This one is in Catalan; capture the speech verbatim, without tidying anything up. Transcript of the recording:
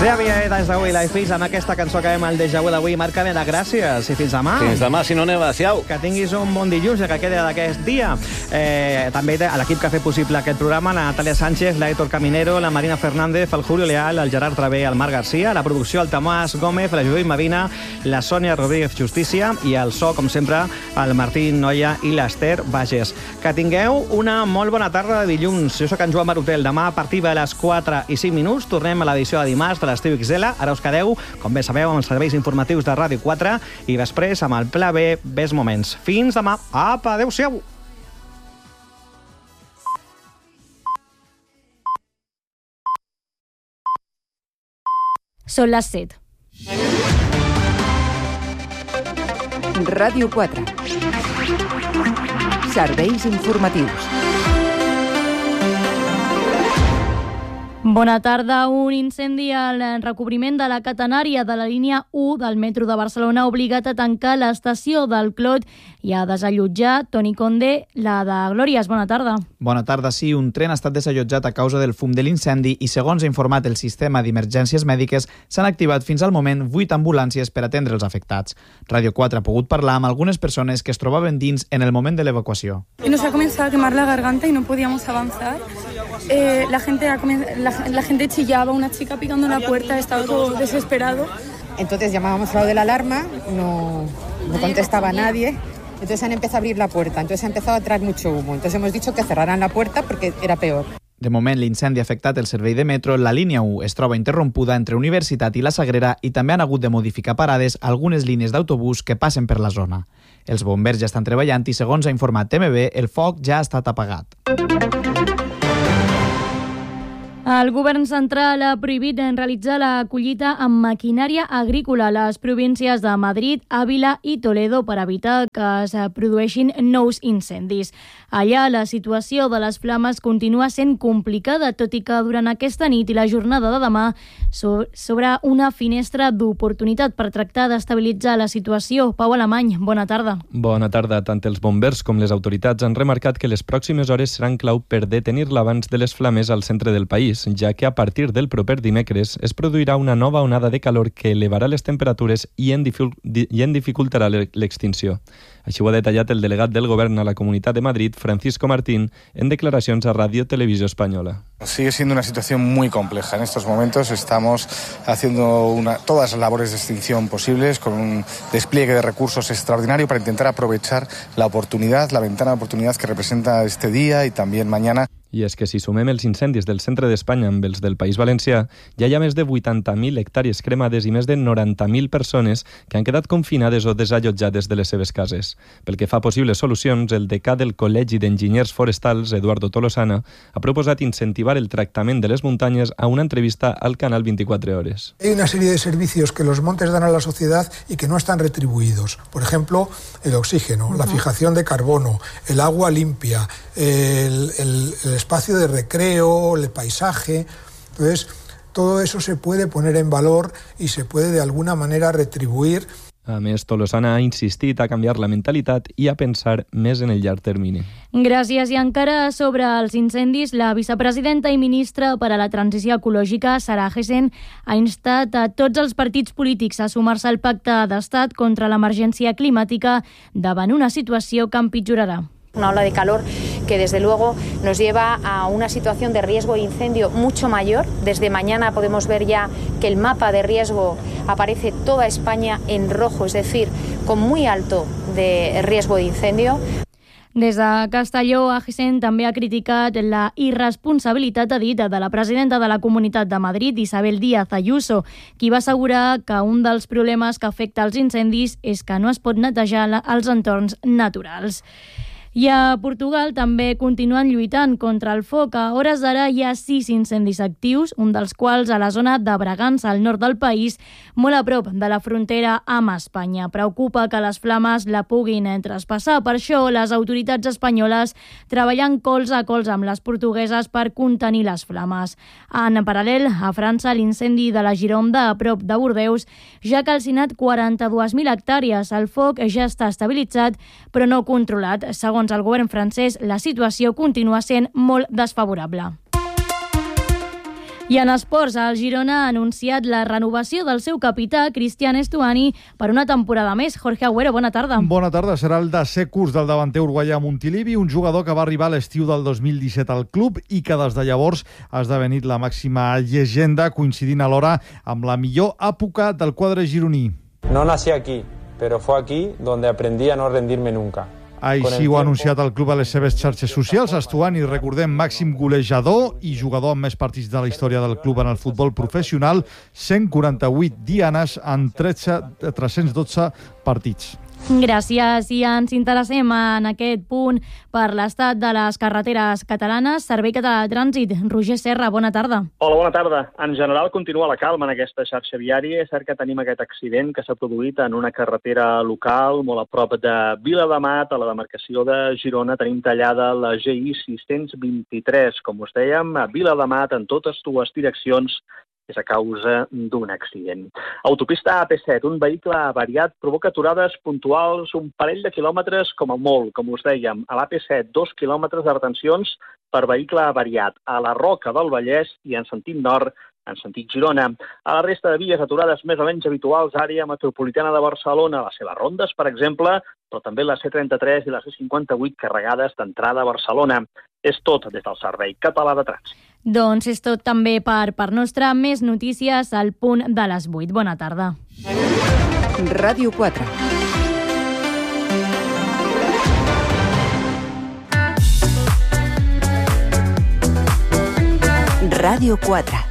Xavier des d'avui Live Fix amb aquesta cançó que hem al Déjà Vu d'avui. Marc Caneda, gràcies i fins demà. Fins demà, si no neva, siau. Que tinguis un bon dilluns, ja que queda d'aquest dia. Eh, també a l'equip que ha fet possible aquest programa, la Natàlia Sánchez, l'Aitor Caminero, la Marina Fernández, el Julio Leal, el Gerard Travé, el Marc Garcia, la producció, el Tomàs Gómez, la Judit Medina, la Sònia Rodríguez Justícia i el so, com sempre, el Martín Noia i l'Ester Bages. Que tingueu una molt bona tarda de dilluns. Jo soc en Joan Barutel. Demà, a partir de les quatre i cinc minuts, tornem a l'edició de dimarts de l'Estiu X L. Ara us quedeu, com bé sabeu, amb els serveis informatius de Ràdio quatre i després amb el Pla B, Best Moments. Fins demà. Apa, adéu-siau. Són les set. Ràdio quatre. Serveis informatius. Bona tarda. Un incendi al recobriment de la catenària de la línia u del metro de Barcelona ha obligat a tancar l'estació del Clot i a desallotjar Toni Conde, la de Glòries. Bona tarda. Bona tarda. Sí, un tren ha estat desallotjat a causa del fum de l'incendi i, segons ha informat el sistema d'emergències mèdiques, s'han activat fins al moment vuit ambulàncies per atendre els afectats. Ràdio quatre ha pogut parlar amb algunes persones que es trobaven dins en el moment de l'evacuació. Nos ha comenzado a quemar la garganta y no podíamos avanzar. Eh, la gente ha comenzado, la, la gente chillaba, una chica picando la puerta, estaba todo desesperado. Entonces llamábamos a lo de la alarma, no, no contestaba nadie. Entonces han empezado a abrir la puerta, entonces ha empezado a traer mucho humo. Entonces hemos dicho que cerraran la puerta porque era peor. De moment, l'incendi ha afectat el servei de metro. La línia u es troba interrompuda entre Universitat i la Sagrera i també han hagut de modificar parades algunes línies d'autobús que passen per la zona. Els bombers ja estan treballant i, segons ha informat T M B, el foc ja ha estat apagat. El govern central ha prohibit realitzar la collita amb maquinària agrícola a les províncies de Madrid, Àvila i Toledo per evitar que es produeixin nous incendis. Allà la situació de les flames continua sent complicada, tot i que durant aquesta nit i la jornada de demà s'obre una finestra d'oportunitat per tractar d'estabilitzar la situació. Pau Alemany, bona tarda. Bona tarda. Tant els bombers com les autoritats han remarcat que les pròximes hores seran clau per detenir l'abans de les flames al centre del país, ja que a partir del proper dimecres es produirà una nova onada de calor que elevarà les temperatures i en, dific- i en dificultarà l'extinció. Així ho ha detallat el delegat del govern a la Comunitat de Madrid, Francisco Martín, en declaracions a Radio Televisió Espanyola. Sigue siendo una situación muy compleja. En estos momentos estamos haciendo una, todas las labores de extinción posibles con un despliegue de recursos extraordinario para intentar aprovechar la oportunidad, la ventana de oportunidad que representa este día y también mañana. I és que si sumem els incendis del centre d'Espanya amb els del País Valencià, ja hi ha més de vuitanta mil hectàrees cremades i més de noranta mil persones que han quedat confinades o desallotjades de les seves cases. Pel que fa a possibles solucions, el decà del Col·legi d'Enginyers Forestals, Eduardo Tolosana, ha proposat incentivar el tractament de les muntanyes a una entrevista al canal veinticuatro horas. Hay una serie de servicios que los montes dan a la sociedad y que no están retribuidos. Por ejemplo, el oxígeno, uh-huh. la fijación de carbono, el agua limpia, el, el, el espacio de recreo, el paisaje. Entonces, todo eso se puede poner en valor y se puede de alguna manera retribuir. A més, Tolosana ha insistit a canviar la mentalitat i a pensar més en el llarg termini. Gràcies. I encara sobre els incendis, la vicepresidenta i ministra per a la transició ecològica, Sara Hessen, ha instat a tots els partits polítics a sumar-se al pacte d'estat contra l'emergència climàtica davant una situació que empitjorarà. Una ola de calor que desde luego nos lleva a una situación de riesgo de incendio mucho mayor. Desde mañana podemos ver ya que el mapa de riesgo aparece toda España en rojo, es decir, con muy alto de riesgo de incendio. Des de Castelló, Agisen també ha criticat la irresponsabilitat, ha dit, de la presidenta de la Comunitat de Madrid, Isabel Díaz Ayuso, qui va assegurar que un dels problemes que afecta els incendis és que no es pot netejar els entorns naturals. I a Portugal també continuen lluitant contra el foc. A hores d'ara hi ha sis incendis actius, un dels quals a la zona de Bragança, al nord del país, molt a prop de la frontera amb Espanya. Preocupa que les flames la puguin traspassar. Per això, les autoritats espanyoles treballen colze a colze amb les portugueses per contenir les flames. En paral·lel, a França, l'incendi de la Gironda, a prop de Bordeus, ja ha calcinat quaranta-dues mil hectàrees. El foc ja està estabilitzat, però no controlat. Segons el govern francès, la situació continua sent molt desfavorable. I en esports, el Girona ha anunciat la renovació del seu capità, Cristian Estuani, per una temporada més. Jorge Agüero, bona tarda. Bona tarda. Serà el desè curs del davanter uruguaià Montilivi, un jugador que va arribar a l'estiu del dos mil disset al club i que des de llavors ha esdevenit la màxima llegenda, coincidint alhora amb la millor època del quadre gironí. No nací aquí, pero fue aquí donde aprendí a no rendirme nunca. Així ho ha anunciat el club a les seves xarxes socials. Estuani, recordem, màxim golejador i jugador amb més partits de la història del club en el futbol professional, cent quaranta-vuit dianes en tretze, tres-cents dotze partits. Gràcies. I ens interessem en aquest punt per l'estat de les carreteres catalanes. Servei Català de Trànsit. Roger Serra, bona tarda. Hola, bona tarda. En general continua la calma en aquesta xarxa viària. És cert que tenim aquest accident que s'ha produït en una carretera local molt a prop de Viladamat, a la demarcació de Girona. Tenim tallada la G I sis-cents vint-i-tres, com us dèiem, a Viladamat en totes dues direccions. És a causa d'un accident. Autopista A P set, un vehicle avariat provoca aturades puntuals un parell de quilòmetres com a molt, com us dèiem. A l'A P set, dos quilòmetres de retencions per vehicle avariat. A la Roca del Vallès i en sentit nord, en sentit Girona. A la resta de vies aturades més o menys habituals, àrea metropolitana de Barcelona, les seves rondes, per exemple, però també la C trenta-tres i la C cinquanta-vuit carregades d'entrada a Barcelona. És tot des del Servei Català de Trànsit. Doncs és tot també per part nostra. Més notícies al punt de les vuit. Bona tarda. Ràdio quatre. Ràdio quatre.